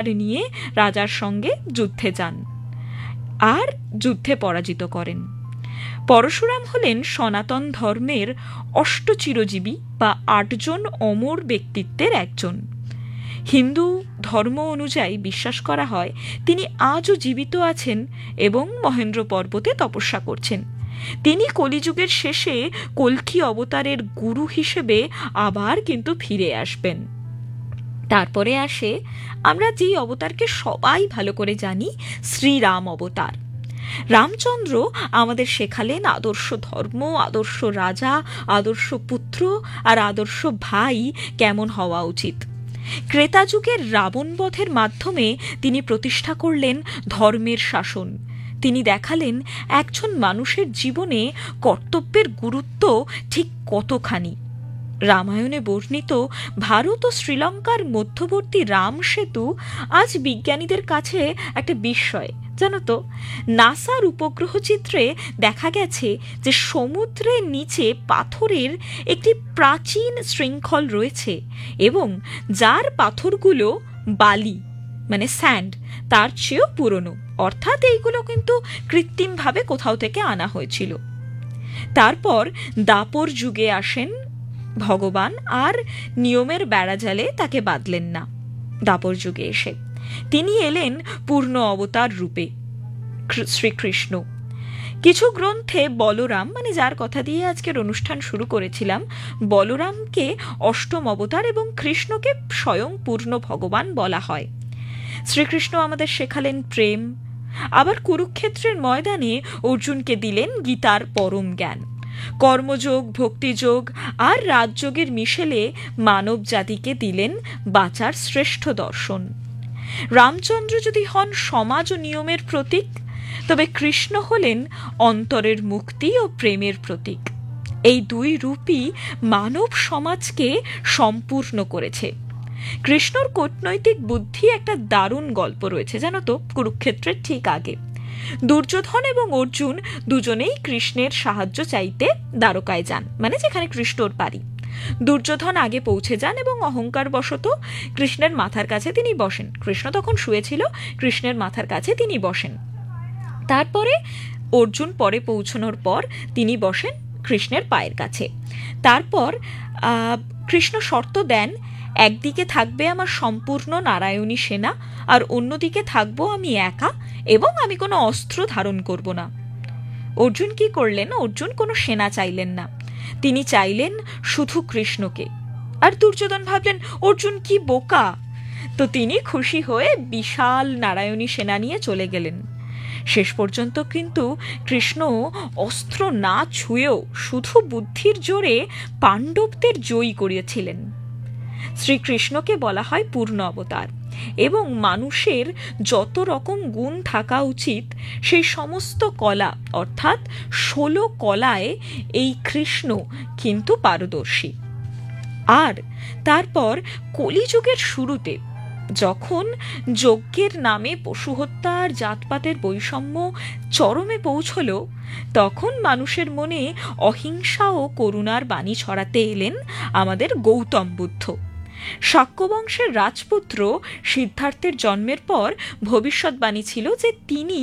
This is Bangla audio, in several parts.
নিয়ে রাজার সঙ্গে যুদ্ধে যান আর যুদ্ধে পরাজিত করেন। পরশুরাম হলেন সনাতন ধর্মের অষ্টচিরজীবী বা ৮ জন অমর ব্যক্তিত্বের একজন। হিন্দু ধর্ম অনুযায়ী বিশ্বাস করা হয় তিনি আজও জীবিত আছেন এবং মহেন্দ্র পর্বতে তপস্যা করছেন। তিনি কলিযুগের শেষে কল্কি অবতারের গুরু হিসেবে আবার কিন্তু ফিরে আসবেন। তারপরে আসে আমরা যেই অবতারকে সবাই ভালো করে জানি, শ্রীরাম অবতার। রামচন্দ্র আমাদের শেখালেন আদর্শ ধর্ম, আদর্শ রাজা, আদর্শ পুত্র আর আদর্শ ভাই কেমন হওয়া উচিত। ক্রেতা যুগের রাবণ বধের মাধ্যমে তিনি প্রতিষ্ঠা করলেন ধর্মের শাসন। তিনি দেখালেন একজন মানুষের জীবনে কর্তব্যের গুরুত্ব ঠিক কতখানি। রামায়ণে বর্ণিত ভারত ও শ্রীলঙ্কার মধ্যবর্তী রাম সেতু আজ বিজ্ঞানীদের কাছে একটা বিস্ময়। জানো তো, নাসার উপগ্রহ চিত্রে দেখা গেছে যে সমুদ্রের নিচে পাথরের একটি প্রাচীন শৃঙ্খল রয়েছে এবং যার পাথরগুলো বালি মানে স্যান্ড তার চেয়েও পুরনো, অর্থাৎ এইগুলো কিন্তু কৃত্রিমভাবে কোথাও থেকে আনা হয়েছিল। তারপর দাপর যুগে আসেন ভগবান আর নিয়মের বেড়াজালে তাকে বাঁধলেন না। দাপর যুগে এসে তিনি এলেন পূর্ণ অবতার রূপে, শ্রীকৃষ্ণ। কিছু গ্রন্থে বলরাম, মানে যার কথা দিয়ে আজকের অনুষ্ঠান শুরু করেছিলাম, বলরামকে অষ্টম অবতার এবং কৃষ্ণকে স্বয়ং পূর্ণ ভগবান বলা হয়। শ্রীকৃষ্ণ আমাদের শেখালেন প্রেম, আবার কুরুক্ষেত্রের ময়দানে অর্জুনকে দিলেন গীতার পরম জ্ঞান। কর্মযোগ, ভক্তিযোগ আর রাজযোগের মিশেলে মানব জাতিকে দিলেন বাঁচার শ্রেষ্ঠ দর্শন। রামচন্দ্র যদি হন সমাজ ও নিয়মের প্রতীক, তবে কৃষ্ণ হলেন অন্তরের মুক্তি ও প্রেমের প্রতীক। এই দুই রূপই মানব সমাজকে সম্পূর্ণ করেছে। কৃষ্ণর কূটনৈতিক বুদ্ধি একটা দারুণ গল্প রয়েছে, জানো তো, কুরুক্ষেত্রের ঠিক আগে দুর্যোধন এবং অর্জুন দুজনেই কৃষ্ণের সাহায্য চাইতে দ্বারকায় যান, মানে যেখানে কৃষ্ণর বাড়ি। দুর্যোধন আগে পৌঁছে যান এবং অহংকার বশত কৃষ্ণের মাথার কাছে তিনি বসেন। কৃষ্ণ তখন শুয়েছিল, কৃষ্ণের মাথার কাছে তিনি বসেন। তারপরে অর্জুন পরে পৌঁছানোর পর তিনি বসেন কৃষ্ণের পায়ের কাছে। তারপর কৃষ্ণ শর্ত দেন, একদিকে থাকবে আমার সম্পূর্ণ নারায়ণী সেনা আর অন্যদিকে থাকবো আমি একা এবং আমি কোনো অস্ত্র ধারণ করব না। অর্জুন কি করলেন? অর্জুন কোনো সেনা চাইলেন না, তিনি চাইলেন শুধু কৃষ্ণকে। আর দুর্যোধন ভাবলেন অর্জুন কি বোকা, তো তিনি খুশি হয়ে বিশাল নারায়ণী সেনা নিয়ে চলে গেলেন। শেষ পর্যন্ত কিন্তু কৃষ্ণ অস্ত্র না ছুঁয়েও শুধু বুদ্ধির জোরে পাণ্ডবদের জয়ী করিয়েছিলেন। শ্রীকৃষ্ণকে বলা হয় পূর্ণ অবতার এবং মানুষের যত রকম গুণ থাকা উচিত সেই সমস্ত কলা, অর্থাৎ 16 কলায় এই কৃষ্ণ কিন্তু পারদর্শী। আর তারপর কলিযুগের শুরুতে যখন যজ্ঞের নামে পশু হত্যা আর জাতপাতের বৈষম্য চরমে পৌঁছল, তখন মানুষের মনে অহিংসা ও করুণার বাণী ছড়াতে এলেন আমাদের গৌতম বুদ্ধ। শাক্য বংশের রাজপুত্র সিদ্ধার্থের জন্মের পর ভবিষ্যৎবাণী ছিল যে তিনি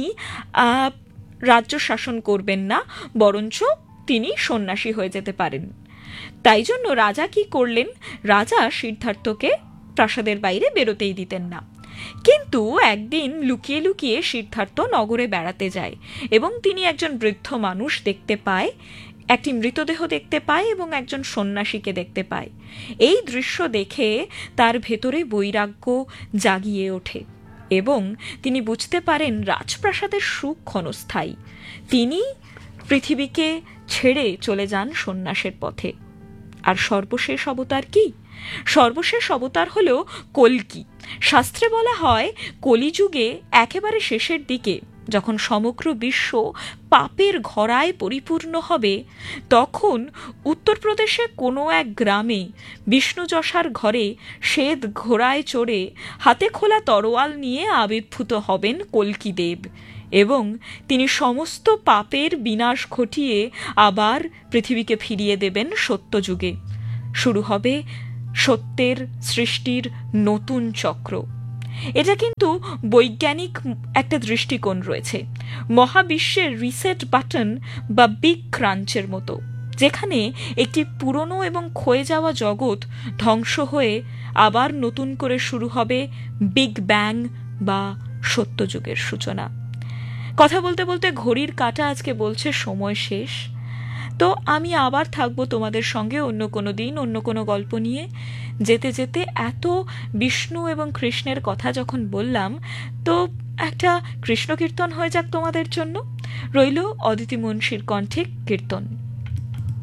রাজ্য শাসন করবেন না, বরঞ্চ তিনি সন্ন্যাসী হয়ে যেতে পারেন। তাই জন্য রাজা কি করলেন? রাজা সিদ্ধার্থকে প্রাসাদের বাইরে বেরোতেই দিতেন না। কিন্তু একদিন লুকিয়ে লুকিয়ে সিদ্ধার্থ নগরে বেড়াতে যায় এবং তিনি একজন বৃদ্ধ মানুষ দেখতে পায়, একটি মৃতদেহ দেখতে পায় এবং একজন সন্ন্যাসীকে দেখতে পায়। এই দৃশ্য দেখে তার ভেতরে বৈরাগ্য জাগিয়ে ওঠে এবং তিনি বুঝতে পারেন রাজপ্রাসাদের সুখ ক্ষণস্থায়ী। তিনি পৃথিবীকে ছেড়ে চলে যান সন্ন্যাসের পথে। আর সর্বশেষ অবতার কি? সর্বশেষ অবতার হল কল্কি। শাস্ত্রে বলা হয় কলিযুগে একেবারে শেষের দিকে যখন সমগ্র বিশ্ব পাপের ঘরায় পরিপূর্ণ হবে, তখন উত্তরপ্রদেশে কোনো এক গ্রামে বিষ্ণুযশার ঘরে শ্বেত ঘোড়ায় চড়ে হাতে খোলা তরোয়াল নিয়ে আবির্ভূত হবেন কল্কিদেব এবং তিনি সমস্ত পাপের বিনাশ ঘটিয়ে আবার পৃথিবীকে ফিরিয়ে দেবেন সত্যযুগে। শুরু হবে সত্যের সৃষ্টির নতুন চক্র। এটা কিন্তু বৈজ্ঞানিক একটা দৃষ্টিকোণ রয়েছে, মহাবিশ্বের রিসেট বাটন বা বিগ ক্রাঞ্চের মতো, যেখানে একটি পুরনো এবং ক্ষয়ে যাওয়া জগৎ ধ্বংস হয়ে আবার নতুন করে শুরু হবে বিগ ব্যাং বা সত্যযুগের সূচনা। কথা বলতে বলতে ঘড়ির কাঁটা আজকে বলছে সময় শেষ। তো আমি আবার থাকবো তোমাদের সঙ্গে অন্য কোনো দিন অন্য কোনো গল্প নিয়ে। যেতে যেতে এত বিষ্ণু এবং কৃষ্ণের কথা যখন বললাম, তো একটা কৃষ্ণ কীর্তন হয়ে যাক তোমাদের জন্য। রইল অদিতি মুন্সির কণ্ঠে কীর্তন।